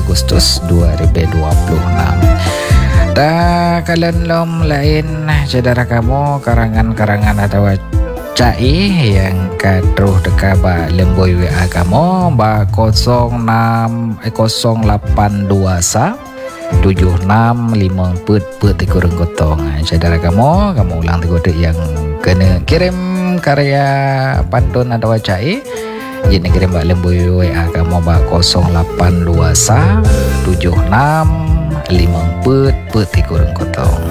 Agustus 2026. Dan kalian lom lain saudara kamu karangan-karangan atau cai yang kadruh deka ba lemboi WA kamu ba 0821 76 put kurang gotong. Saudara kamu ulang tiga yang kena kirim karya pantun atau cai jadi kirim ba lemboi WA kamu ba 0821 76 5 put kurang gotong.